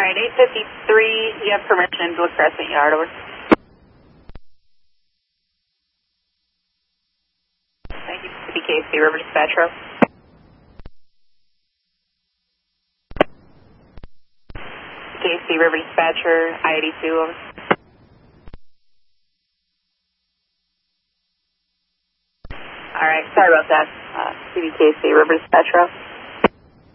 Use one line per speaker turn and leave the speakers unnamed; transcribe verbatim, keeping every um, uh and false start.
right, eight fifty-three, you have permission to look Crescent Yard, over. Thank you, B K C River Dispatch Row. B K C River Dispatcher, I eighty-two, over. All right, sorry about that. Uh, C B K C River Dispatch Row.